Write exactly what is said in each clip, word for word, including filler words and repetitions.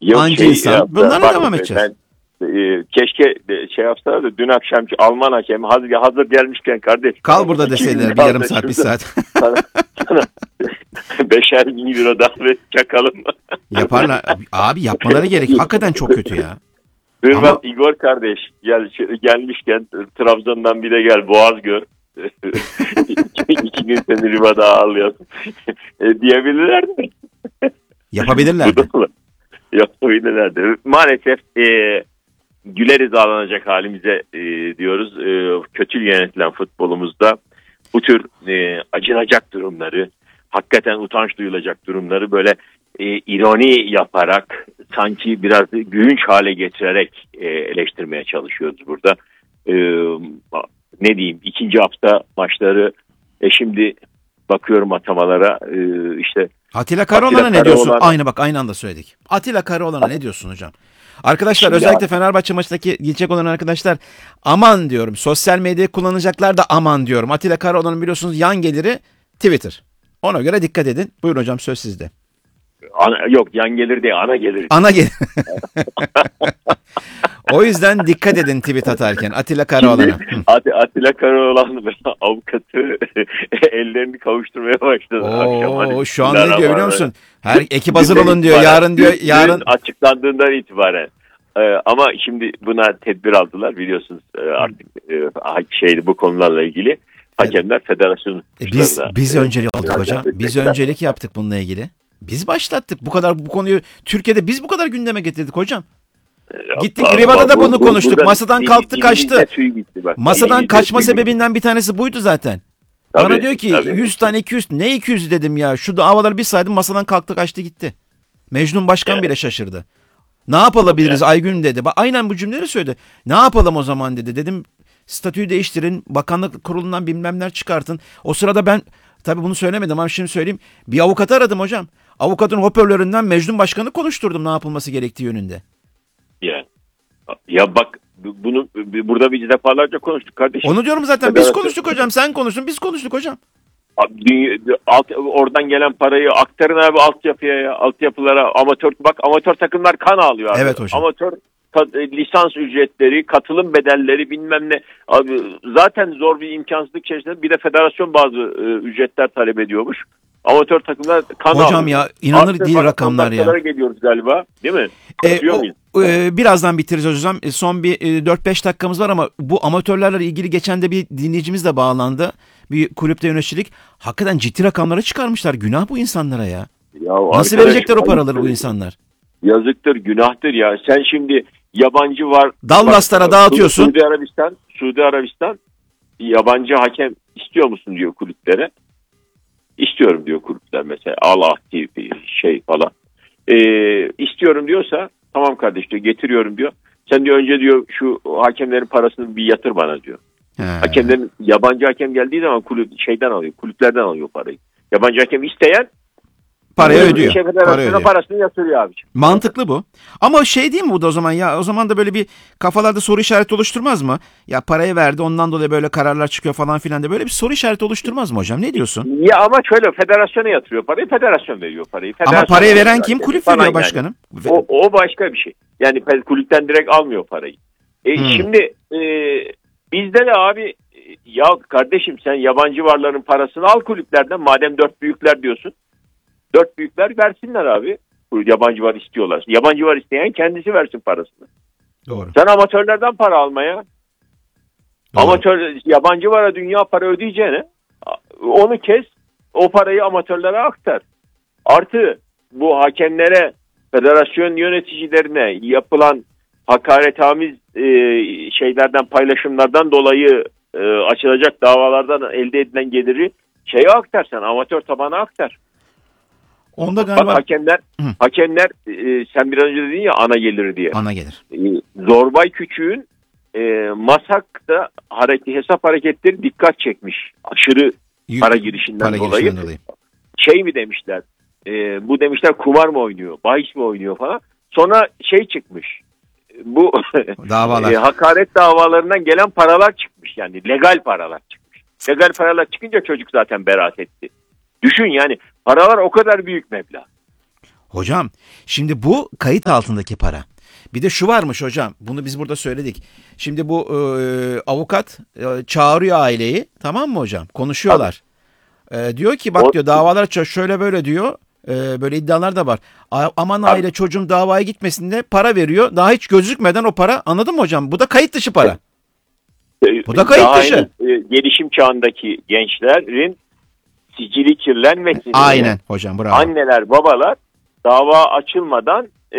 Anca şey insan. yapsa, Bunlarla bak, devam edeceğiz. Ben, e, keşke şey yapsalar da dün akşamki Alman hakem hazır, hazır gelmişken kardeş. Kal burada deseler bir yarım saat bir saat. Sana, sana beşer bin euro davet çakalım. Yaparlar. Abi yapmaları gerek. Hakikaten çok kötü ya. Hürmet Ama... Igor kardeş gel gelmişken Trabzon'dan bir de gel Boğaz gör. İki gün seni Riva'da ağırlayasın. e, diyebilirler mi? Yapabilirlerdi. Yapabilirlerdi. Maalesef e, güleriz ağlanacak halimize e, diyoruz. E, kötü yönetilen futbolumuzda bu tür e, acınacak durumları, hakikaten utanç duyulacak durumları böyle e, ironi yaparak, sanki biraz gülünç hale getirerek e, eleştirmeye çalışıyoruz burada. E, ne diyeyim, ikinci hafta maçları e, şimdi bakıyorum atamalara e, işte Atilla Karaoğlan'a ne diyorsun? Aynı bak aynı anda söyledik. Atilla Karaoğlan'a ne diyorsun hocam? Arkadaşlar şimdi özellikle abi, Fenerbahçe maçındaki gidecek olan arkadaşlar aman diyorum. Sosyal medyayı kullanacaklar da aman diyorum. Atilla Karaoğlan'ın biliyorsunuz yan geliri Twitter. Ona göre dikkat edin. Buyurun hocam söz sizde. Ana, yok yan gelir değil ana gelir. Ana gelir. O yüzden dikkat edin tweet atarken Atilla Karaoğlan'a. At, Atilla Karaoğlan avukatı ellerini kavuşturmaya başladı. Oo, akşam, hani, şu an ne diyor biliyor musun? Her ekip hazır olun diyor. Yarın diyor. Yarın açıklandığından itibaren. Ee, ama şimdi buna tedbir aldılar biliyorsunuz ee, artık e, şeydi bu konularla ilgili. Hakemler Federasyonu. E biz biz öncelik olduk hocam. Biz öncelik yaptık bununla ilgili. Biz başlattık. Bu kadar bu konuyu Türkiye'de biz bu kadar gündeme getirdik hocam. Gittik Riva'da da bunu konuştuk. Masadan kalktı kaçtı. Masadan kaçma sebebinden bir tanesi buydu zaten. Tabii, bana diyor ki tabii. yüz tane iki yüz ne iki yüz dedim ya. Şu davaları bir saydım masadan kalktı kaçtı gitti. Mecnun Başkan evet. bile şaşırdı. Ne yapabiliriz evet. Aygün dedi. Bak aynen bu cümleleri söyledi. Ne yapalım o zaman dedi. Dedim statüyü değiştirin. Bakanlık kurulundan bilmemler çıkartın. O sırada ben tabii bunu söylemedim ama şimdi söyleyeyim. Bir avukatı aradım hocam. Avukatın hoparlöründen Mecnun Başkan'ı konuşturdum ne yapılması gerektiği yönünde. Ya, ya bak bunu burada bir defalarca konuştuk kardeşim. Onu diyorum zaten biz konuştuk hocam sen konuştun biz konuştuk hocam. Dünya, alt, oradan gelen parayı aktarın abi altyapıya ya altyapılara amatör bak amatör takımlar kan ağlıyor abi. Evet hocam. Amatör lisans ücretleri, katılım bedelleri bilmem ne. Abi, zaten zor bir imkansızlık içerisinde bir de federasyon bazı e, ücretler talep ediyormuş. Amatör takımlar kan hocam alıyor. Ya inanır Artık değil rakamlar ya. Geliyoruz galiba değil mi? E, o, e, birazdan bitireceğiz hocam. E, son bir e, dört beş dakikamız var ama bu amatörlerle ilgili geçen de bir dinleyicimiz de bağlandı. Bir kulüpte yöneticilik. Hakikaten ciddi rakamlara çıkarmışlar. Günah bu insanlara ya. ya Nasıl verecekler o paraları bu insanlar? Yazıktır, günahtır ya. Sen şimdi yabancı var. Dallaslara dağıtıyorsun. Suudi Arabistan, Suudi Arabistan yabancı hakem istiyor musun diyor kulüplere. İstiyorum diyor kulüpler mesela. Allah gibi şey falan. Ee, istiyorum diyorsa tamam kardeş diyor getiriyorum diyor. Sen diyor önce diyor şu hakemlerin parasını bir yatır bana diyor. He. Hakemlerin yabancı hakem geldiği zaman kulüp şeyden alıyor. Kulüplerden alıyor parayı. Yabancı hakem isteyen parayı ödüyor. Para ödüyor. Parasını yatırıyor abiciğim. Mantıklı bu. Ama şey değil mi bu da o zaman ya o zaman da böyle bir kafalarda soru işareti oluşturmaz mı? Ya parayı verdi ondan dolayı böyle kararlar çıkıyor falan filan da böyle bir soru işareti oluşturmaz mı hocam? Ne diyorsun? Ya ama şöyle federasyona yatırıyor parayı. Federasyon veriyor parayı. Federasyon ama parayı veren kim? Kulüp veriyor başkanım. Yani. O, o başka bir şey. Yani kulüpten direkt almıyor parayı. E, hmm. Şimdi e, bizde de abi ya kardeşim sen yabancı varların parasını al kulüplerden madem dört büyükler diyorsun. Dört büyükler versinler abi. Yabancı var istiyorlar. Yabancı var isteyen kendisi versin parasını. Doğru. Sen amatörlerden para almaya. Doğru. Amatör yabancı vara dünya para ödeyeceğine onu kes. O parayı amatörlere aktar. Artı bu hakemlere, federasyon yöneticilerine yapılan hakaretamiz e, şeylerden paylaşımlardan dolayı e, açılacak davalardan elde edilen geliri şeye aktar sen amatör tabana aktar. Onda galiba bak, hakemler Hı. hakemler e, sen biraz önce dedin ya ana gelir diye. Ana gelir. E, Zorbay Küçük'ün e, Masak'ta hareket, hesap hareketleri dikkat çekmiş. Aşırı Yük, para girişinden para dolayı. Girişinden dolayı. Şey mi demişler? E, bu demişler kumar mı oynuyor? Bahis mi oynuyor falan. Sonra şey çıkmış. Bu davalar. e, hakaret davalarından gelen paralar çıkmış. Yani legal paralar çıkmış. Legal paralar çıkınca çocuk zaten beraat etti. Düşün yani paralar o kadar büyük meblağ. Hocam şimdi bu kayıt altındaki para. Bir de şu varmış hocam. Bunu biz burada söyledik. Şimdi bu e, avukat e, çağırıyor aileyi. Tamam mı hocam? Konuşuyorlar. E, diyor ki bak O- diyor davalar ç- şöyle böyle diyor. E, böyle iddialar da var. A- aman aile çocuğum davaya gitmesin de para veriyor. Daha hiç gözükmeden o para. Anladın mı hocam? Bu da kayıt dışı para. Bu da kayıt Daha dışı. henüz, e, gelişim çağındaki gençlerin sicili kirlenmesin. Aynen hocam bravo. Anneler, babalar dava açılmadan e,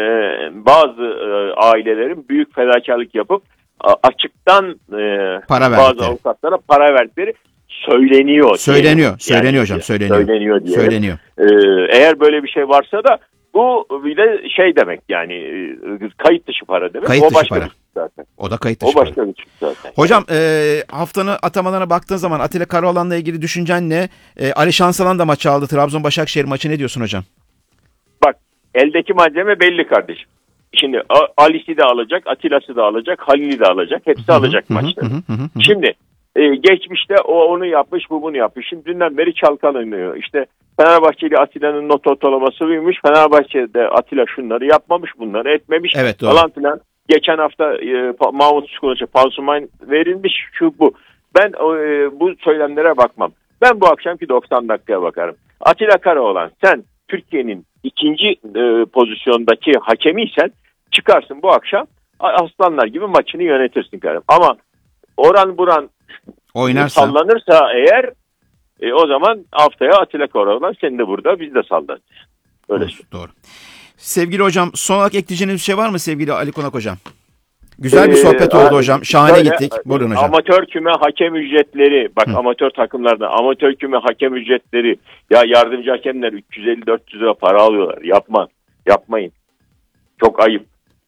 bazı e, ailelerin büyük fedakarlık yapıp a- açıktan e, Para bazı verdikleri. avukatlara para verdikleri söyleniyor. Söyleniyor. diyelim. Söyleniyor Yani, hocam. Söyleniyor. Söyleniyor diyelim. Söyleniyor. E, eğer böyle bir şey varsa da bu bir de şey demek yani e, kayıt dışı para demek. Kayıt o dışı başka para. bir şey zaten. O da kayıt O dışı para. başka bir şey zaten. Hocam e, haftanın atamalarına baktığın zaman Atilla Karaoğlan'la ilgili düşüncen ne? E, Ali Şansalan da maçı aldı. Trabzon-Başakşehir maçı ne diyorsun hocam? Bak eldeki malzeme belli kardeşim. Şimdi A- Ali'si de alacak, Atilla'sı da alacak, Halil'i de alacak. Hepsi alacak maçları. Hı hı hı hı. Şimdi e, geçmişte o onu yapmış, bu bunu yapmış. Şimdi dünden beri çalkalanıyor. İşte Fenerbahçeli Atilla'nın not ortalaması buymuş. Fenerbahçe'de Atilla şunları yapmamış, bunları etmemiş. Evet, doğru. Falan filan. Geçen hafta e, Pa- Mahmut Çukur'a pansuman verilmiş, şu bu. Ben e, bu söylemlere bakmam. Ben bu akşamki doksan dakikaya bakarım. Atilla Karaoğlan sen Türkiye'nin ikinci e, pozisyondaki hakemiysen çıkarsın bu akşam aslanlar gibi maçını yönetirsin karım. Ama oran buran Oynarsa. sallanırsa eğer e, o zaman haftaya Atilla Karaoğlan sen de burada biz de sallarız. Öyle. Doğru, doğru. Sevgili hocam son olarak ekleyeceğiniz bir şey var mı sevgili Ali Konak hocam? Güzel bir sohbet Ee, oldu hocam. Şahane böyle, gittik. Buyurun hocam. Amatör küme hakem ücretleri bak Hı. amatör takımlarda amatör küme hakem ücretleri ya yardımcı hakemler üç yüz elli dört yüz lira para alıyorlar. Yapma. Yapmayın. Çok ayıp.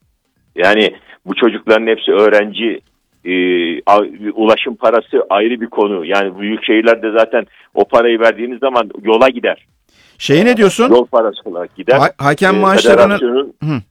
Yani bu çocukların hepsi öğrenci, e, ulaşım parası ayrı bir konu. Yani büyük şehirlerde zaten o parayı verdiğiniz zaman yola gider. Şeye ne diyorsun? Yol parası olarak gider. Ha- hakem Ee, maaşlarını... Federasyonun, Hı.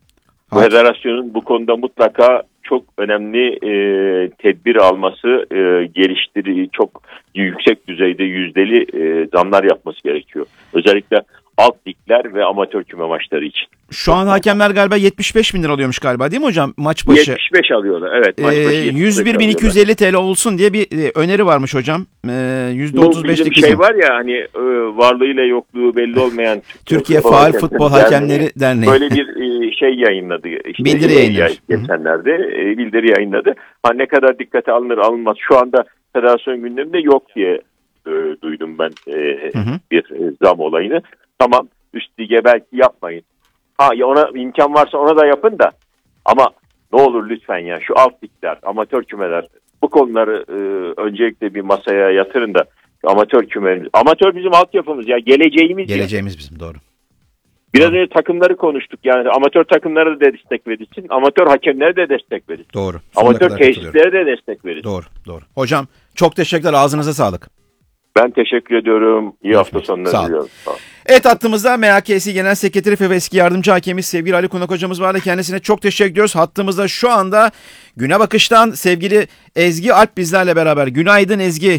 bu federasyonun bu konuda mutlaka çok önemli e, tedbir alması, e, geliştiri, çok yüksek düzeyde yüzdeli e, zamlar yapması gerekiyor. Özellikle alt ligler ve amatör küme maçları için. Şu an hakemler galiba yetmiş beş bin lira alıyormuş galiba değil mi hocam? Maç başı. yetmiş beş alıyorlar. Evet. Maç Ee, başı yetmiş beş yüz bir bin iki yüz elli T L olsun diye bir e, öneri varmış hocam. Ee, yüzde otuz Bu beşlik bizim şey var ya hani e, varlığıyla yokluğu belli olmayan Türkiye Faal Futbol Hakemleri Derneği. Böyle bir e, şey yayınladı. İşte Bildiri e, yayınlamış. Geçenlerde e, bildiri yayınladı. Ha ne kadar dikkate alınır alınmaz şu anda federasyon gündeminde yok diye e, duydum ben e, Hı hı. bir e, zam olayını. Tamam üst lige belki yapmayın. Ha ya ona imkan varsa ona da yapın da ama ne olur lütfen ya şu alt ligler, amatör kümeler bu konuları e, öncelikle bir masaya yatırın da amatör kümemiz. Amatör bizim altyapımız ya geleceğimiz. Geleceğimiz bizim doğru. Biraz önce takımları konuştuk. Yani amatör takımlara da destek verilsin. Amatör hakemlere de destek verilsin. Doğru. Sonuna Amatör kadar katılıyorum. tesislere de destek verilsin. Doğru, doğru. Hocam çok teşekkürler. Ağzınıza sağlık. Ben teşekkür ediyorum. İyi hafta sonları Sağ ol. diliyorum. Sağ ol. Evet hattımızda M H K S Genel Sekreteri ve eski yardımcı hakemimiz sevgili Ali Konak hocamız vardı. Kendisine çok teşekkür ediyoruz. Hattımızda şu anda Güne Bakış'tan sevgili Ezgi Alp bizlerle beraber. Günaydın Ezgi.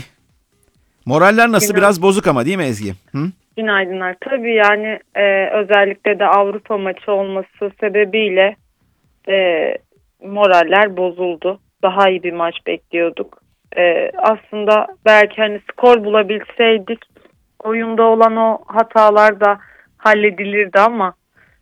Moraller nasıl? Günaydın. Biraz bozuk ama değil mi Ezgi? Hı? Günaydınlar. Tabii yani e, özellikle de Avrupa maçı olması sebebiyle e, moraller bozuldu. Daha iyi bir maç bekliyorduk. E, aslında belki hani skor bulabilseydik oyunda olan o hatalar da halledilirdi ama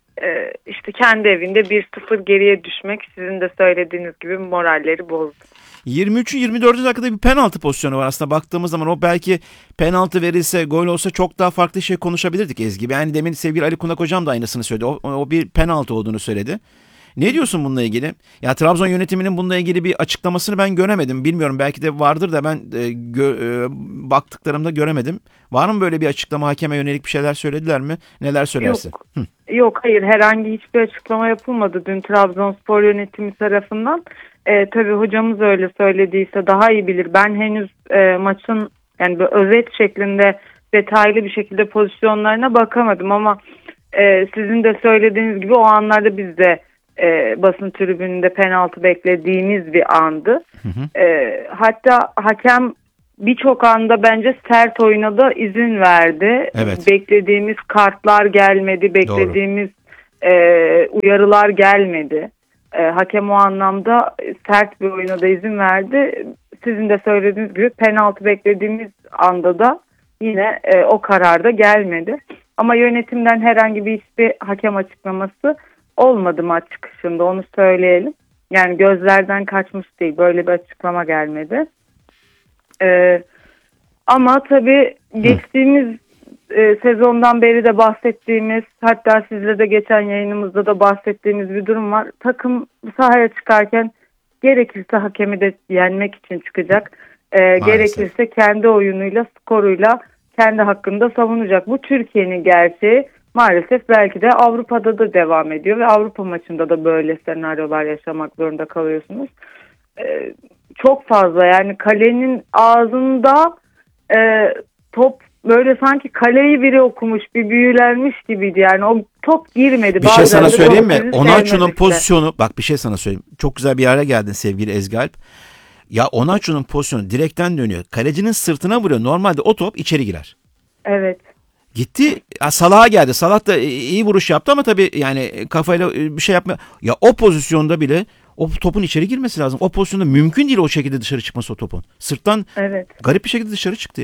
e, işte kendi evinde bir sıfır geriye düşmek sizin de söylediğiniz gibi moralleri bozdu. yirmi üçü yirmi dördü dakikada bir penaltı pozisyonu var aslında baktığımız zaman. O belki penaltı verilse, gol olsa çok daha farklı şey konuşabilirdik Ezgi. Yani demin sevgili Ali Konak hocam da aynısını söyledi. O, o bir penaltı olduğunu söyledi. Ne diyorsun bununla ilgili? Ya Trabzon yönetiminin bununla ilgili bir açıklamasını ben göremedim. Bilmiyorum belki de vardır da ben e, gö, e, baktıklarımda göremedim. Var mı böyle bir açıklama? Hakeme yönelik bir şeyler söylediler mi? Neler söylersin? Yok. Yok hayır herhangi hiçbir açıklama yapılmadı dün Trabzonspor yönetimi tarafından. E, tabii hocamız öyle söylediyse daha iyi bilir. Ben henüz e, maçın yani böyle özet şeklinde detaylı bir şekilde pozisyonlarına bakamadım ama e, sizin de söylediğiniz gibi o anlarda biz de e, basın tribününde penaltı beklediğimiz bir andı. Hı hı. E, hatta hakem birçok anda bence sert oyuna da izin verdi. Evet. Beklediğimiz kartlar gelmedi, beklediğimiz e, uyarılar gelmedi. E, hakem o anlamda sert bir oyuna da izin verdi. Sizin de söylediğiniz gibi penaltı beklediğimiz anda da yine e, o karar da gelmedi. Ama yönetimden herhangi bir hiçbir hakem açıklaması olmadı maç çıkışında, onu söyleyelim. Yani gözlerden kaçmış değil, böyle bir açıklama gelmedi. Ee, ama tabii geçtiğimiz e, sezondan beri de bahsettiğimiz, hatta sizle de geçen yayınımızda da bahsettiğimiz bir durum var. Takım sahaya çıkarken gerekirse hakemi de yenmek için çıkacak. Ee, gerekirse kendi oyunuyla, skoruyla kendi hakkında savunacak. Bu Türkiye'nin gerçeği. Maalesef belki de Avrupa'da da devam ediyor ve Avrupa maçında da böyle senaryolar yaşamak zorunda kalıyorsunuz. Ee, çok fazla, yani kalenin ağzında e, top böyle sanki kaleyi biri okumuş, bir büyülenmiş gibiydi. Yani o top girmedi. Bir şey sana söyleyeyim mi? Onaçu'nun sevmedik de. pozisyonu, bak bir şey sana söyleyeyim. Çok güzel bir yere geldin sevgili Ezgi Alp. Ya Onaçu'nun pozisyonu direkten dönüyor. Kalecinin sırtına vuruyor. Normalde o top içeri girer. Evet. Gitti Salah'a geldi. Salah da iyi vuruş yaptı ama tabii yani kafayla bir şey yapmıyor. Ya o pozisyonda bile o topun içeri girmesi lazım. O pozisyonda mümkün değil o şekilde dışarı çıkması o topun. Sırttan Evet. garip bir şekilde dışarı çıktı ya.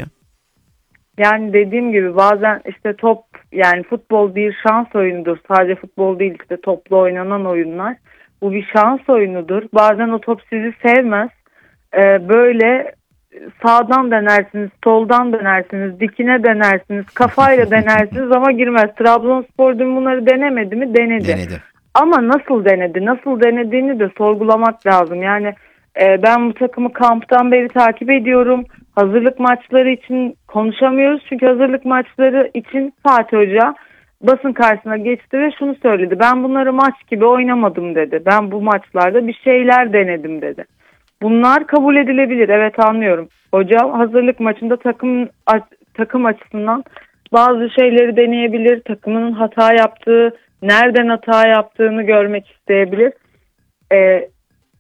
Yani dediğim gibi bazen işte top, yani futbol bir şans oyunudur. Sadece futbol değil, işte toplu oynanan oyunlar. Bu bir şans oyunudur. Bazen o top sizi sevmez. Ee, böyle sağdan denersiniz, soldan denersiniz, dikine denersiniz, kafayla denersiniz ama girmez. Trabzonspor dün bunları denemedi mi? Denedi. Denedi. Ama nasıl denedi? Nasıl denediğini de sorgulamak lazım. Yani e, ben bu takımı kamptan beri takip ediyorum. Hazırlık maçları için konuşamıyoruz. Çünkü hazırlık maçları için Fatih Hoca basın karşısına geçti ve şunu söyledi. Ben bunları maç gibi oynamadım dedi. Ben bu maçlarda bir şeyler denedim dedi. Bunlar kabul edilebilir. Evet, anlıyorum. Hoca hazırlık maçında takım takım açısından bazı şeyleri deneyebilir. Takımının hata yaptığı, nereden hata yaptığını görmek isteyebilir. Ee,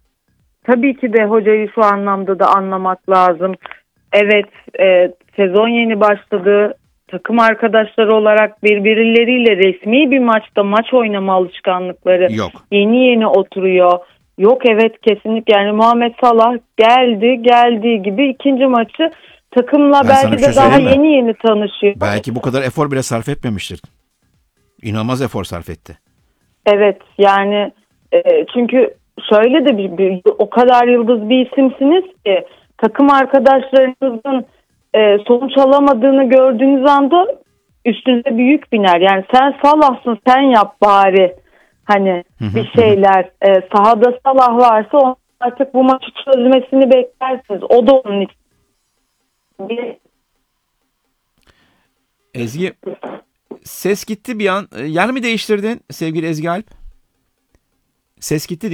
tabii ki de hocayı şu anlamda da anlamak lazım. Evet, e, sezon yeni başladı. Takım arkadaşları olarak birbirleriyle resmi bir maçta maç oynama alışkanlıkları Yok. yeni yeni oturuyor. Yok, evet, kesinlikle. Yani Muhammed Salah geldi geldiği gibi ikinci maçı takımla Ben sana belki bir şey de daha söyleyeyim mi? yeni yeni tanışıyor. Belki bu kadar efor bile sarf etmemiştir. İnanılmaz efor sarf etti. Evet, yani e, çünkü şöyle de bir, bir o kadar yıldız bir isimsiniz ki takım arkadaşlarınızın e, sonuç alamadığını gördüğünüz anda üstünüze büyük biner. Yani sen Salah'sın, sen yap bari. Hani bir şeyler e, sahada Salah varsa onun artık bu maçı çözmesini beklersiniz. O da onun için. Bir... Ezgi, ses gitti bir an. Yer mi değiştirdin sevgili Ezgi Alp? Ses gitti.